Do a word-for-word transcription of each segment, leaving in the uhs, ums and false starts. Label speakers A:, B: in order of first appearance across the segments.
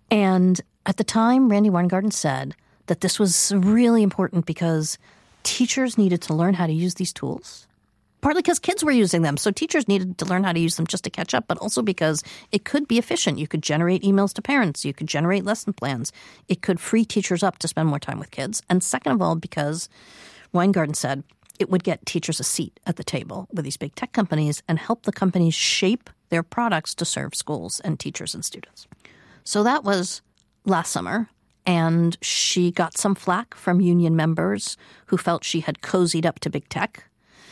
A: And at the time, Randi Weingarten said that this was really important because teachers needed to learn how to use these tools, partly because kids were using them. So teachers needed to learn how to use them just to catch up, but also because it could be efficient. You could generate emails to parents. You could generate lesson plans. It could free teachers up to spend more time with kids. And second of all, because Weingarten said it would get teachers a seat at the table with these big tech companies and help the companies shape their products to serve schools and teachers and students. So that was last summer, and she got some flack from union members who felt she had cozied up to big tech.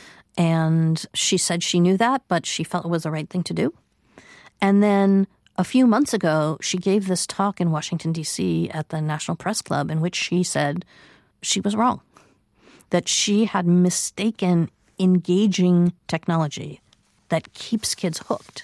A: And she said she knew that, but she felt it was the right thing to do. And then a few months ago, she gave this talk in Washington, D C at the National Press Club in which she said she was wrong, that she had mistaken engaging technology that keeps kids hooked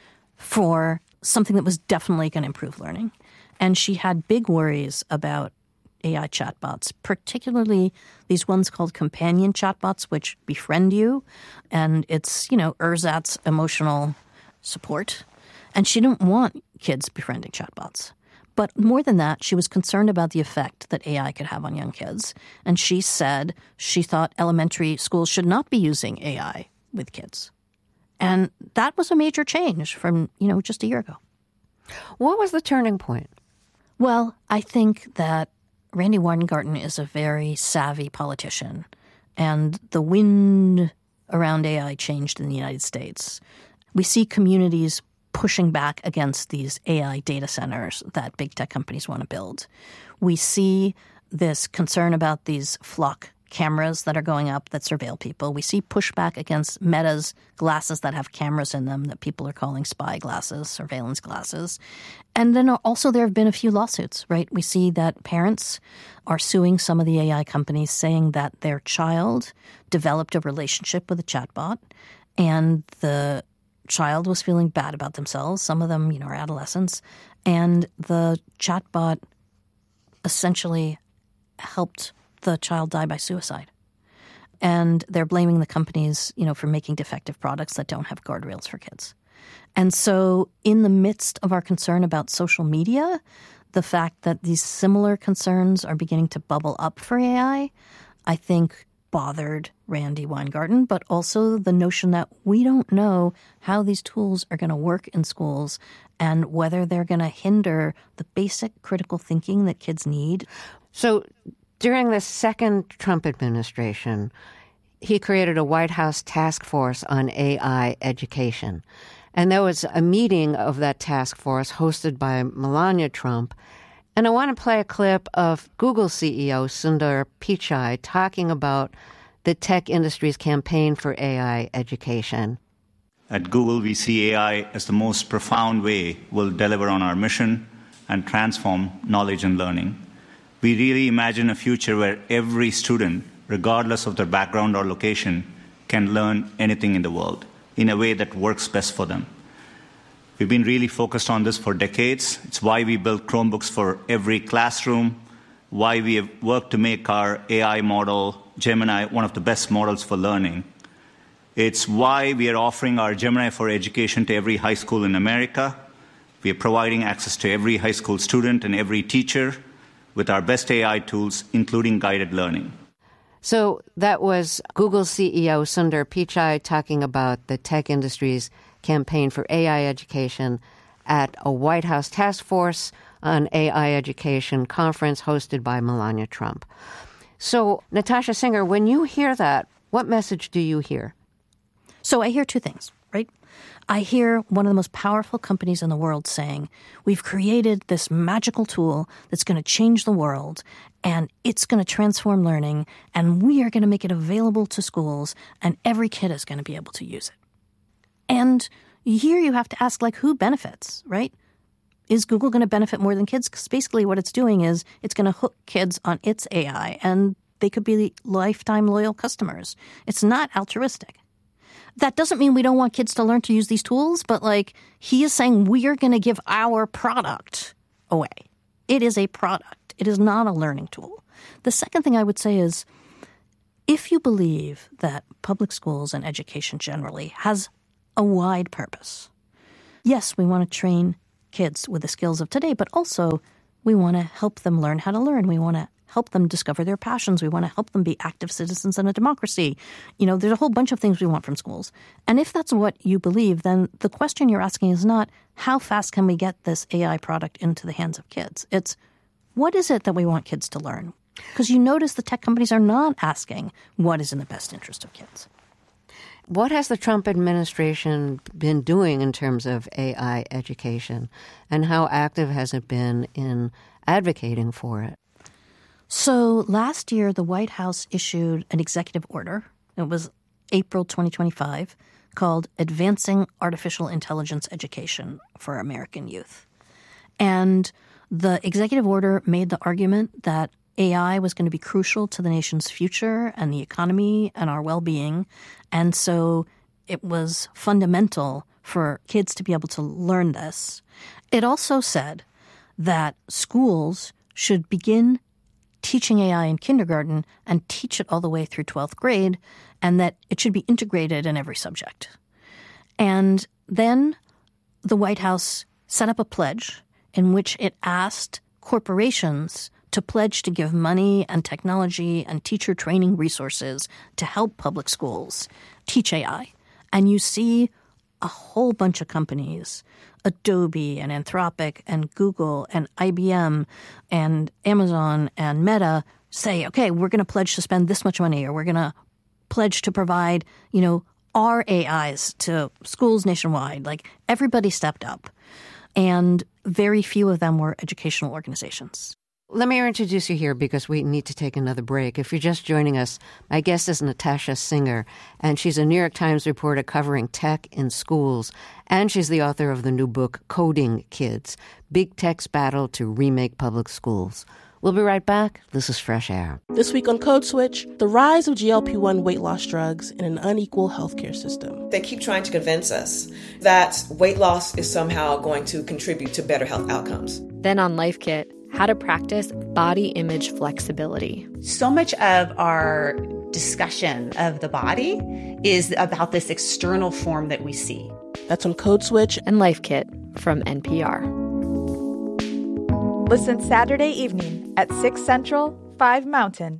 A: for something that was definitely going to improve learning. And she had big worries about A I chatbots, particularly these ones called companion chatbots, which befriend you. And it's, you know, ersatz emotional support. And she didn't want kids befriending chatbots. But more than that, she was concerned about the effect that A I could have on young kids. And she said she thought elementary schools should not be using A I with kids. And that was a major change from, you know, just a year ago.
B: What was the turning point?
A: Well, I think that Randi Weingarten is a very savvy politician, and the wind around A I changed in the United States. We see communities pushing back against these A I data centers that big tech companies want to build. We see this concern about these flock cameras that are going up that surveil people. We see pushback against Meta's glasses that have cameras in them that people are calling spy glasses, surveillance glasses. And then also there have been a few lawsuits, right? We see that parents are suing some of the A I companies saying that their child developed a relationship with a chatbot and the child was feeling bad about themselves. Some of them, you know, are adolescents. And the chatbot essentially helped the child die by suicide. And they're blaming the companies, you know, for making defective products that don't have guardrails for kids. And so in the midst of our concern about social media, the fact that these similar concerns are beginning to bubble up for A I, I think bothered Randi Weingarten, but also the notion that we don't know how these tools are going to work in schools and whether they're going to hinder the basic critical thinking that kids need.
B: So during the second Trump administration, he created a White House task force on A I education. And there was a meeting of that task force hosted by Melania Trump. And I want to play a clip of Google C E O Sundar Pichai talking about the tech industry's campaign for A I education.
C: At Google, we see A I as the most profound way we'll deliver on our mission and transform knowledge and learning. We really imagine a future where every student, regardless of their background or location, can learn anything in the world in a way that works best for them. We've been really focused on this for decades. It's why we built Chromebooks for every classroom, why we have worked to make our A I model, Gemini, one of the best models for learning. It's why we are offering our Gemini for Education to every high school in America. We are providing access to every high school student and every teacher with our best A I tools, including guided learning.
B: So that was Google C E O Sundar Pichai talking about the tech industry's campaign for A I education at a White House task force on A I education conference hosted by Melania Trump. So, Natasha Singer, when you hear that, what message do you hear?
A: So I hear two things, right? I hear one of the most powerful companies in the world saying, we've created this magical tool that's going to change the world, and it's going to transform learning, and we are going to make it available to schools, and every kid is going to be able to use it. And here you have to ask, like, who benefits, right? Is Google going to benefit more than kids? Because basically what it's doing is it's going to hook kids on its A I, and they could be lifetime loyal customers. It's not altruistic. That doesn't mean we don't want kids to learn to use these tools, but like he is saying we are going to give our product away. It is a product. It is not a learning tool. The second thing I would say is if you believe that public schools and education generally has a wide purpose, yes, we want to train kids with the skills of today, but also we want to help them learn how to learn. We want to help them discover their passions. We want to help them be active citizens in a democracy. You know, there's a whole bunch of things we want from schools. And if that's what you believe, then the question you're asking is not how fast can we get this A I product into the hands of kids? It's what is it that we want kids to learn? Because you notice the tech companies are not asking what is in the best interest of kids.
B: What has the Trump administration been doing in terms of A I education, and how active has it been in advocating for it?
A: So last year, the White House issued an executive order. It was April twenty twenty-five, called Advancing Artificial Intelligence Education for American Youth. And the executive order made the argument that A I was going to be crucial to the nation's future and the economy and our well-being. And so it was fundamental for kids to be able to learn this. It also said that schools should begin teaching A I in kindergarten and teach it all the way through twelfth grade, and that it should be integrated in every subject. And then the White House set up a pledge in which it asked corporations to pledge to give money and technology and teacher training resources to help public schools teach A I. And you see a whole bunch of companies, Adobe and Anthropic and Google and I B M and Amazon and Meta, say, okay, we're going to pledge to spend this much money, or we're going to pledge to provide, you know, our A Is to schools nationwide. Like, everybody stepped up. And very few of them were educational organizations.
B: Let me introduce you here because we need to take another break. If you're just joining us, my guest is Natasha Singer, and she's a New York Times reporter covering tech in schools, and she's the author of the new book, Coding Kids, Big Tech's Battle to Remake Public Schools. We'll be right back. This is Fresh Air.
D: This week on Code Switch, the rise of G L P one weight loss drugs in an unequal healthcare system.
E: They keep trying to convince us that weight loss is somehow going to contribute to better health outcomes.
F: Then on Life Kit, how to practice body image flexibility.
G: So much of our discussion of the body is about this external form that we see.
D: That's on Code Switch
F: and Life Kit from N P R.
H: Listen Saturday evening at six Central, five Mountain.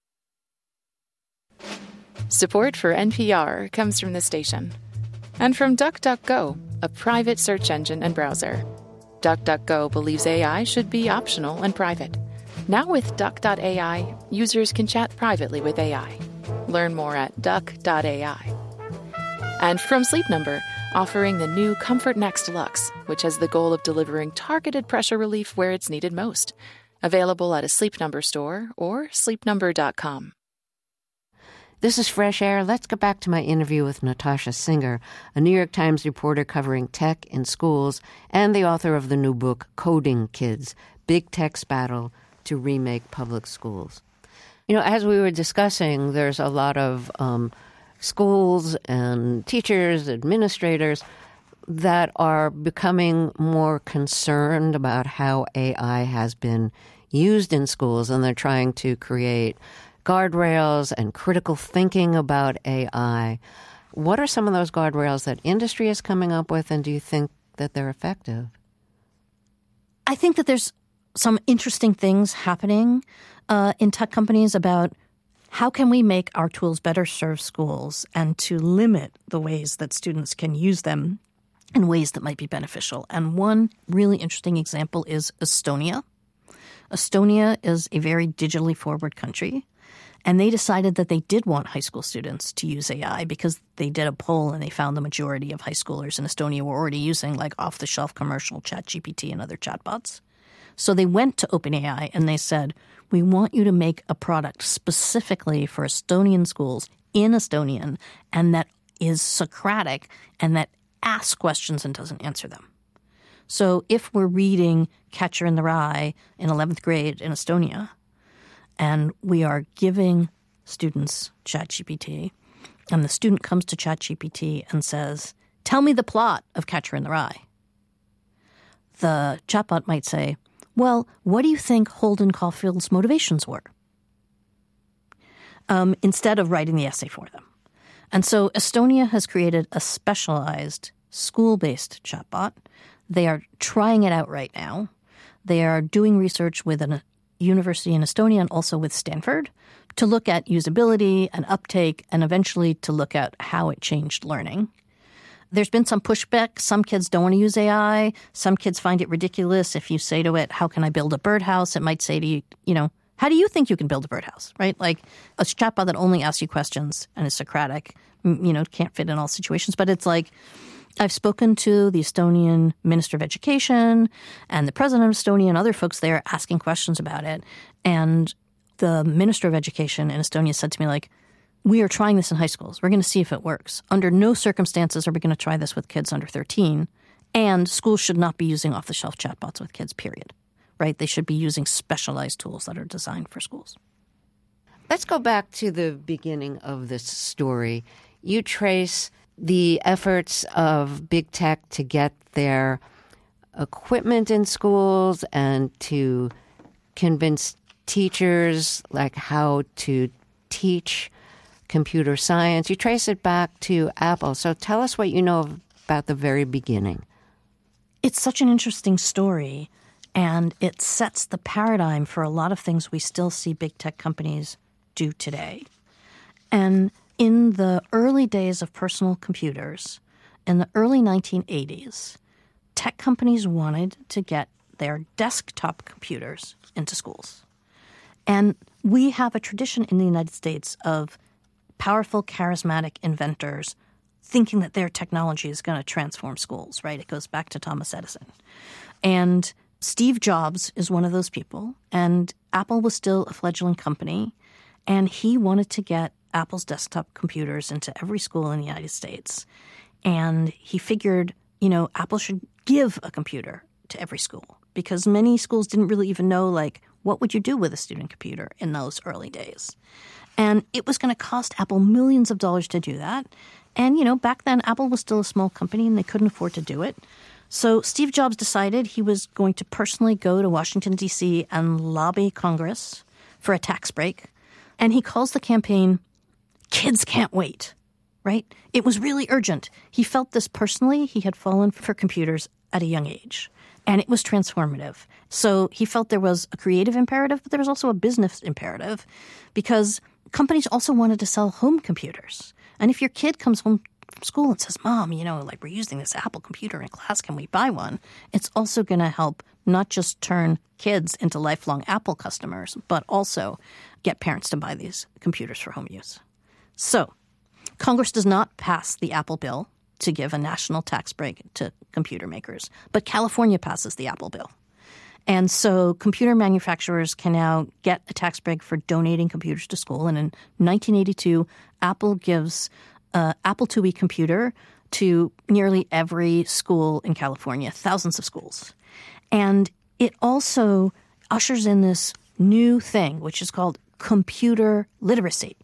I: Support for N P R comes from the station and from DuckDuckGo, a private search engine and browser. DuckDuckGo believes A I should be optional and private. Now with Duck dot A I, users can chat privately with A I. Learn more at Duck dot A I. And from Sleep Number, offering the new Comfort Next Luxe, which has the goal of delivering targeted pressure relief where it's needed most. Available at a Sleep Number store or sleep number dot com.
B: This is Fresh Air. Let's get back to my interview with Natasha Singer, a New York Times reporter covering tech in schools and the author of the new book, Coding Kids, Big Tech's Battle to Remake Public Schools. You know, as we were discussing, there's a lot of um, schools and teachers, administrators that are becoming more concerned about how A I has been used in schools, and they're trying to create guardrails and critical thinking about A I. What are some of those guardrails that industry is coming up with, and do you think that they're effective?
A: I think that there's some interesting things happening uh, in tech companies about how can we make our tools better serve schools and to limit the ways that students can use them in ways that might be beneficial. And one really interesting example is Estonia. Estonia is a very digitally forward country. And they decided that they did want high school students to use A I because they did a poll and they found the majority of high schoolers in Estonia were already using like off-the-shelf commercial ChatGPT and other chatbots. So they went to OpenAI and they said, we want you to make a product specifically for Estonian schools in Estonian and that is Socratic and that asks questions and doesn't answer them. So if we're reading Catcher in the Rye in eleventh grade in Estonia, and we are giving students ChatGPT, and the student comes to ChatGPT and says, tell me the plot of Catcher in the Rye. The chatbot might say, well, what do you think Holden Caulfield's motivations were? Um, instead of writing the essay for them. And so Estonia has created a specialized school-based chatbot They are trying it out right now. They are doing research with a university in Estonia and also with Stanford to look at usability and uptake and eventually to look at how it changed learning. There's been some pushback. Some kids don't want to use A I. Some kids find it ridiculous. If you say to it, how can I build a birdhouse? It might say to you, you know, how do you think you can build a birdhouse, right? Like a chatbot that only asks you questions and is Socratic, you know, can't fit in all situations. But it's like, I've spoken to the Estonian Minister of Education and the president of Estonia and other folks there asking questions about it. And the Minister of Education in Estonia said to me, like, we are trying this in high schools. We're going to see if it works. Under no circumstances are we going to try this with kids under thirteen. And schools should not be using off-the-shelf chatbots with kids, period. Right? They should be using specialized tools that are designed for schools.
B: Let's go back to the beginning of this story. You trace the efforts of big tech to get their equipment in schools and to convince teachers like how to teach computer science. You trace it back to Apple. So tell us what you know about the very beginning.
A: It's such an interesting story, and it sets the paradigm for a lot of things we still see big tech companies do today. And in the early days of personal computers, in the early nineteen eighties, tech companies wanted to get their desktop computers into schools. And we have a tradition in the United States of powerful, charismatic inventors thinking that their technology is going to transform schools, right? It goes back to Thomas Edison. And Steve Jobs is one of those people, and Apple was still a fledgling company, and he wanted to get Apple's desktop computers into every school in the United States. And he figured, you know, Apple should give a computer to every school because many schools didn't really even know, like, what would you do with a student computer in those early days? And it was going to cost Apple millions of dollars to do that. And, you know, back then, Apple was still a small company and they couldn't afford to do it. So Steve Jobs decided he was going to personally go to Washington, D C and lobby Congress for a tax break. And he calls the campaign, Kids Can't Wait, right? It was really urgent. He felt this personally. He had fallen for computers at a young age, and it was transformative. So he felt there was a creative imperative, but there was also a business imperative because companies also wanted to sell home computers. And if your kid comes home from school and says, Mom, you know, like we're using this Apple computer in class, can we buy one? It's also going to help not just turn kids into lifelong Apple customers, but also get parents to buy these computers for home use. So Congress does not pass the Apple bill to give a national tax break to computer makers, but California passes the Apple bill. And so computer manufacturers can now get a tax break for donating computers to school. And in nineteen eighty-two, Apple gives an Apple two E computer to nearly every school in California, thousands of schools. And it also ushers in this new thing, which is called computer literacy.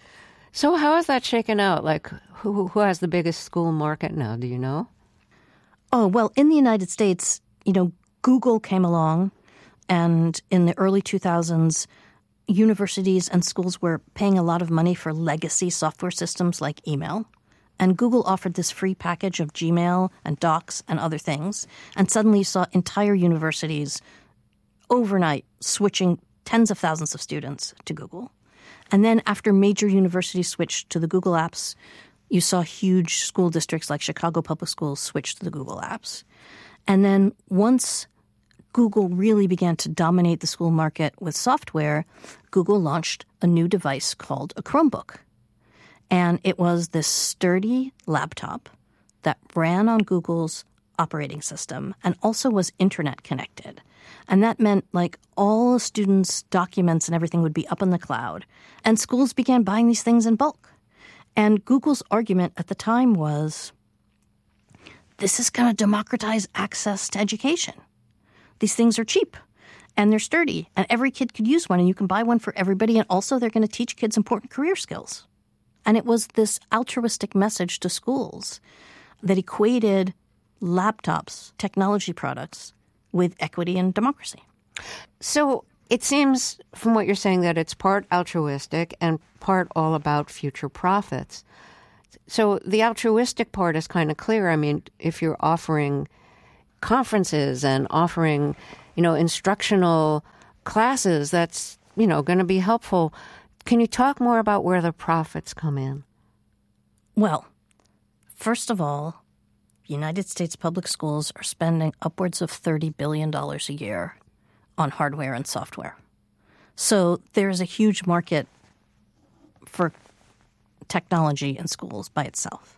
B: So how is that shaken out? Like, who who has the biggest school market now? Do you know?
A: Oh, well, in the United States, you know, Google came along, and in the early two thousands, universities and schools were paying a lot of money for legacy software systems like email. And Google offered this free package of Gmail and Docs and other things. And suddenly you saw entire universities overnight switching tens of thousands of students to Google. And then after major universities switched to the Google apps, you saw huge school districts like Chicago Public Schools switch to the Google apps. And then once Google really began to dominate the school market with software, Google launched a new device called a Chromebook. And it was this sturdy laptop that ran on Google's operating system and also was internet connected. And that meant like all students' documents and everything would be up in the cloud. And schools began buying these things in bulk. And Google's argument at the time was, this is going to democratize access to education. These things are cheap and they're sturdy and every kid could use one and you can buy one for everybody. And also they're going to teach kids important career skills. And it was this altruistic message to schools that equated laptops, technology products, with equity and democracy.
B: So it seems from what you're saying that it's part altruistic and part all about future profits. So the altruistic part is kind of clear. I mean, if you're offering conferences and offering, you know, instructional classes that's, you know, going to be helpful. Can you talk more about where the profits come in?
A: Well, first of all, United States public schools are spending upwards of thirty billion dollars a year on hardware and software. So there's a huge market for technology in schools by itself.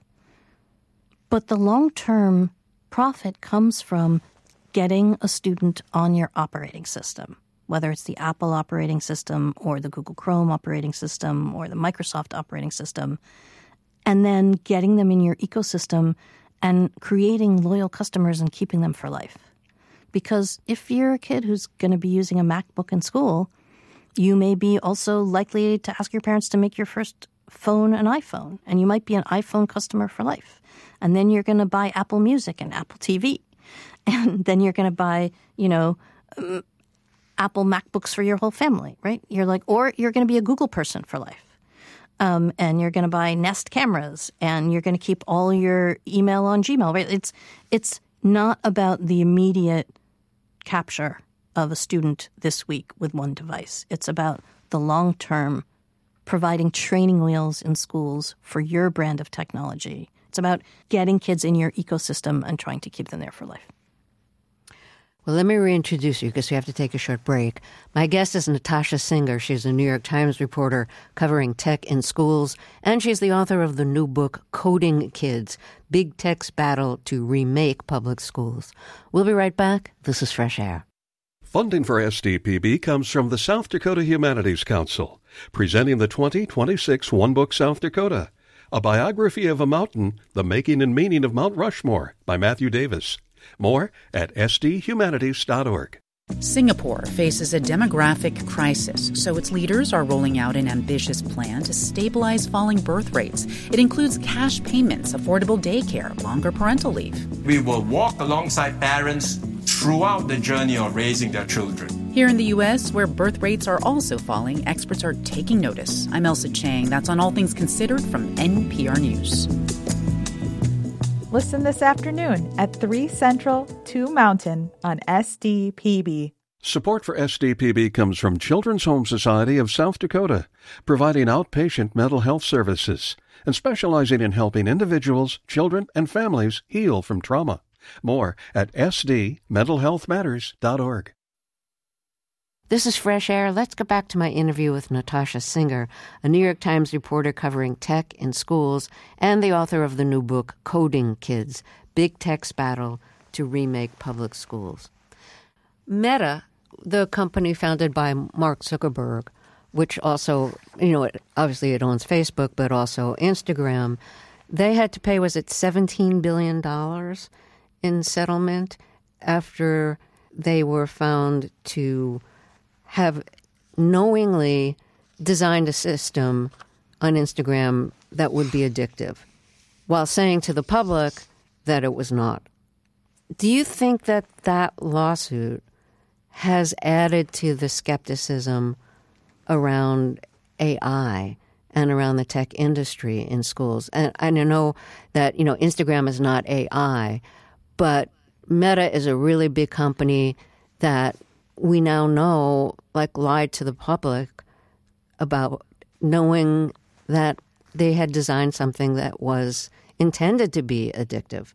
A: But the long-term profit comes from getting a student on your operating system, whether it's the Apple operating system or the Google Chrome operating system or the Microsoft operating system, and then getting them in your ecosystem and creating loyal customers and keeping them for life. Because if you're a kid who's going to be using a MacBook in school, you may be also likely to ask your parents to make your first phone an iPhone, and you might be an iPhone customer for life. And then you're going to buy Apple Music and Apple T V. And then you're going to buy, you know, um, Apple MacBooks for your whole family, right? You're like, or you're going to be a Google person for life. Um, and you're going to buy Nest cameras, and you're going to keep all your email on Gmail, right? It's, it's not about the immediate capture of a student this week with one device. It's about the long-term providing training wheels in schools for your brand of technology. It's about getting kids in your ecosystem and trying to keep them there for life.
B: Well, let me reintroduce you because we have to take a short break. My guest is Natasha Singer. She's a New York Times reporter covering tech in schools, and she's the author of the new book, Coding Kids, Big Tech's Battle to Remake Public Schools. We'll be right back. This is Fresh Air.
J: Funding for S D P B comes from the South Dakota Humanities Council, presenting the twenty twenty-six One Book South Dakota, a biography of a mountain, The Making and Meaning of Mount Rushmore, by Matthew Davis. More at s d humanities dot org.
K: Singapore faces a demographic crisis, so its leaders are rolling out an ambitious plan to stabilize falling birth rates. It includes cash payments, affordable daycare, longer parental leave.
L: We will walk alongside parents throughout the journey of raising their children.
K: Here in the U S, where birth rates are also falling, experts are taking notice. I'm Elsa Chang. That's on All Things Considered from N P R News.
H: Listen this afternoon at three Central, two Mountain on S D P B.
J: Support for S D P B comes from Children's Home Society of South Dakota, providing outpatient mental health services and specializing in helping individuals, children, and families heal from trauma. More at s d mental health matters dot org.
B: This is Fresh Air. Let's get back to my interview with Natasha Singer, a New York Times reporter covering tech in schools and the author of the new book, Coding Kids, Big Tech's Battle to Remake Public Schools. Meta, the company founded by Mark Zuckerberg, which also, you know, it, obviously it owns Facebook, but also Instagram, they had to pay, was it seventeen billion dollars in settlement after they were found to have knowingly designed a system on Instagram that would be addictive, while saying to the public that it was not. Do you think that that lawsuit has added to the skepticism around A I and around the tech industry in schools? And, and I know that, you know, Instagram is not A I, but Meta is a really big company that we now know, like, lied to the public about knowing that they had designed something that was intended to be addictive.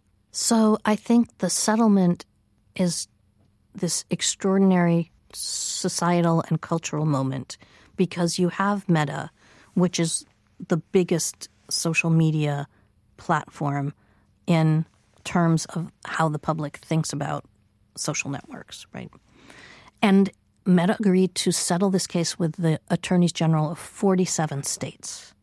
A: So I think the settlement is this extraordinary societal and cultural moment because you have Meta, which is the biggest social media platform in terms of how the public thinks about social networks, right? And Meta agreed to settle this case with the attorneys general of forty-seven states.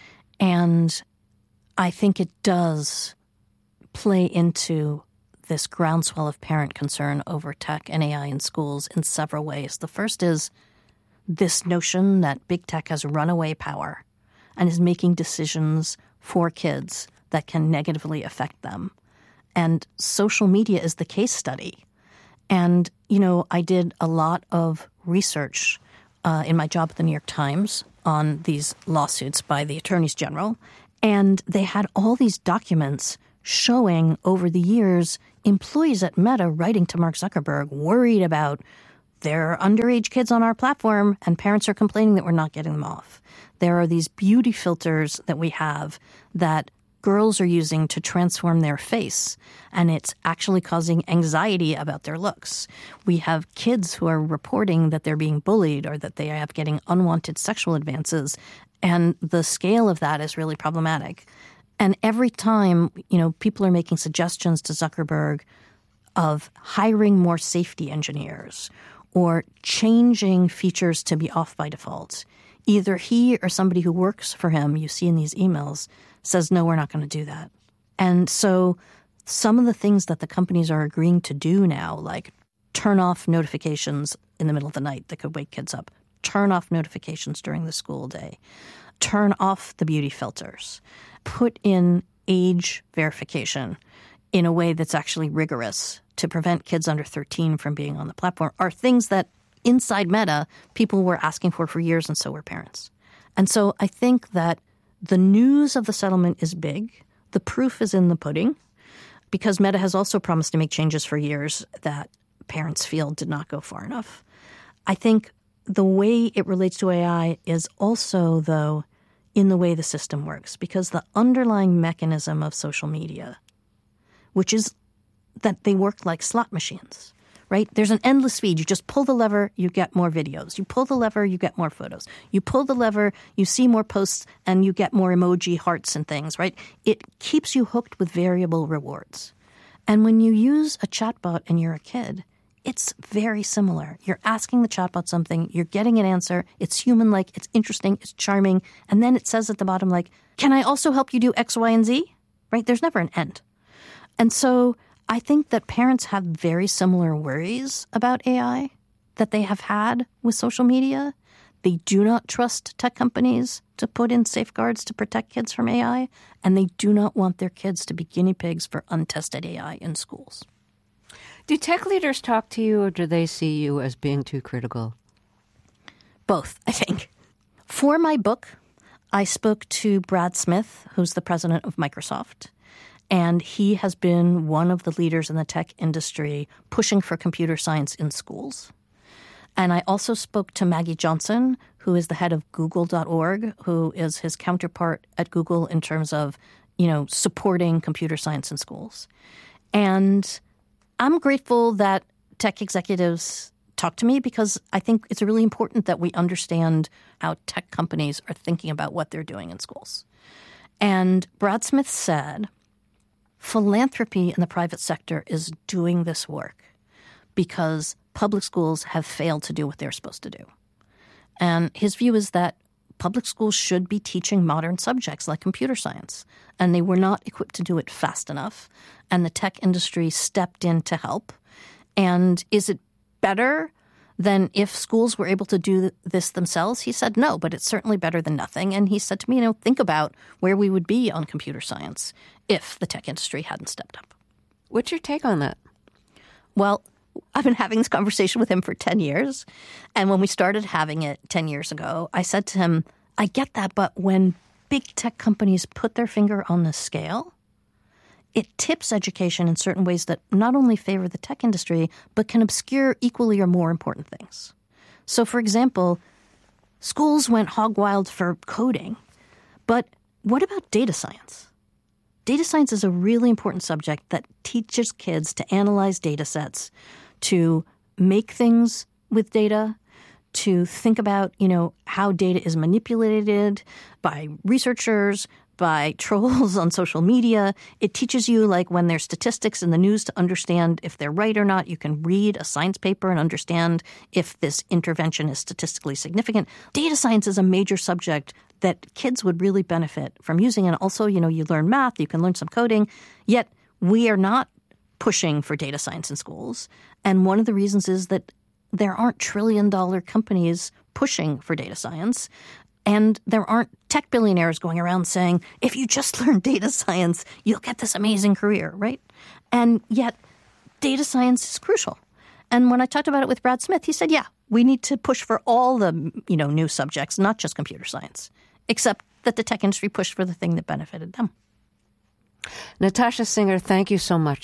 A: And I think it does play into this groundswell of parent concern over tech and A I in schools in several ways. The first is this notion that big tech has runaway power and is making decisions for kids that can negatively affect them. And social media is the case study. And, you know, I did a lot of research uh, in my job at the New York Times on these lawsuits by the attorneys general. And they had all these documents showing over the years employees at Meta writing to Mark Zuckerberg worried about there are underage kids on our platform and parents are complaining that we're not getting them off. There are these beauty filters that we have that girls are using to transform their face, and it's actually causing anxiety about their looks. We have kids who are reporting that they're being bullied or that they are getting unwanted sexual advances, and the scale of that is really problematic. And every time, you know, people are making suggestions to Zuckerberg of hiring more safety engineers or changing features to be off by default, either he or somebody who works for him, you see in these emails, says, no, we're not going to do that. And so some of the things that the companies are agreeing to do now, like turn off notifications in the middle of the night that could wake kids up, turn off notifications during the school day, turn off the beauty filters, put in age verification in a way that's actually rigorous to prevent kids under thirteen from being on the platform, are things that inside Meta people were asking for for years, and so were parents. And so I think that the news of the settlement is big. The proof is in the pudding, because Meta has also promised to make changes for years that parents feel did not go far enough. I think the way it relates to A I is also, though, in the way the system works, because the underlying mechanism of social media, which is that they work like slot machines, right? There's an endless feed. You just pull the lever, you get more videos. You pull the lever, you get more photos. You pull the lever, you see more posts, and you get more emoji hearts and things, right? It keeps you hooked with variable rewards. And when you use a chatbot and you're a kid, it's very similar. You're asking the chatbot something, you're getting an answer, it's human-like, it's interesting, it's charming, and then it says at the bottom, like, can I also help you do X, Y, and Z? Right? There's never an end. And so I think that parents have very similar worries about A I that they have had with social media. They do not trust tech companies to put in safeguards to protect kids from A I, and they do not want their kids to be guinea pigs for untested A I in schools.
B: Do tech leaders talk to you, or do they see you as being too critical?
A: Both, I think. For my book, I spoke to Brad Smith, who's the president of Microsoft. And he has been one of the leaders in the tech industry pushing for computer science in schools. And I also spoke to Maggie Johnson, who is the head of Google dot org, who is his counterpart at Google in terms of, you know, supporting computer science in schools. And I'm grateful that tech executives talk to me, because I think it's really important that we understand how tech companies are thinking about what they're doing in schools. And Brad Smith said, philanthropy in the private sector is doing this work because public schools have failed to do what they're supposed to do. And his view is that public schools should be teaching modern subjects like computer science, and they were not equipped to do it fast enough, and the tech industry stepped in to help. And is it better than if schools were able to do this themselves? He said no, but it's certainly better than nothing. And he said to me, you know, think about where we would be on computer science if the tech industry hadn't stepped up.
B: What's your take on that?
A: Well, I've been having this conversation with him for ten years. And when we started having it ten years ago, I said to him, I get that, but when big tech companies put their finger on the scale, it tips education in certain ways that not only favor the tech industry, but can obscure equally or more important things. So, for example, schools went hog wild for coding, but what about data science? Data science is a really important subject that teaches kids to analyze data sets, to make things with data, to think about, you know, how data is manipulated by researchers, by trolls on social media. It teaches you, like, when there's statistics in the news, to understand if they're right or not. You can read a science paper and understand if this intervention is statistically significant. Data science is a major subject that kids would really benefit from using. And also, you know, you learn math, you can learn some coding, yet we are not pushing for data science in schools. And one of the reasons is that there aren't trillion-dollar companies pushing for data science. And there aren't tech billionaires going around saying, if you just learn data science, you'll get this amazing career, right? And yet data science is crucial. And when I talked about it with Brad Smith, he said, yeah, we need to push for all the, you know, new subjects, not just computer science, except that the tech industry pushed for the thing that benefited them.
B: Natasha Singer, thank you so much.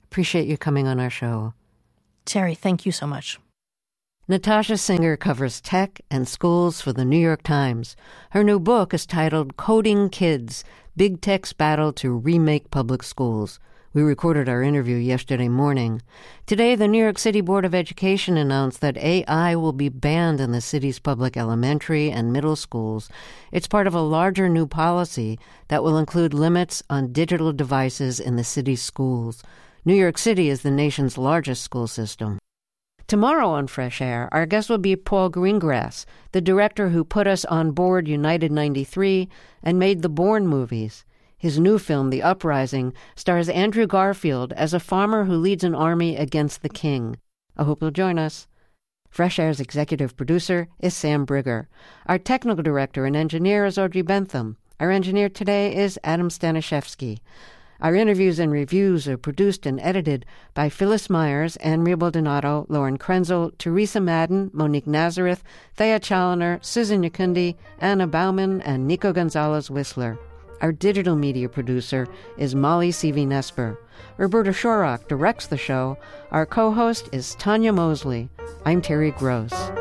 B: Appreciate you coming on our show.
A: Terry, thank you so much.
B: Natasha Singer covers tech and schools for the New York Times. Her new book is titled Coding Kids, Big Tech's Battle to Remake Public Schools. We recorded our interview yesterday morning. Today, the New York City Board of Education announced that A I will be banned in the city's public elementary and middle schools. It's part of a larger new policy that will include limits on digital devices in the city's schools. New York City is the nation's largest school system. Tomorrow on Fresh Air, our guest will be Paul Greengrass, the director who put us on board United ninety-three and made the Bourne movies. His new film, The Uprising, stars Andrew Garfield as a farmer who leads an army against the king. I hope you'll join us. Fresh Air's executive producer is Sam Brigger. Our technical director and engineer is Audrey Bentham. Our engineer today is Adam Staniszewski. Our interviews and reviews are produced and edited by Phyllis Myers, Anne-Marie Baldonado, Lauren Krenzel, Teresa Madden, Monique Nazareth, Thea Challoner, Susan Yakundi, Anna Bauman, and Nico Gonzalez-Whistler. Our digital media producer is Molly C V. Nesper. Roberta Shorrock directs the show. Our co-host is Tanya Mosley. I'm Terry Gross.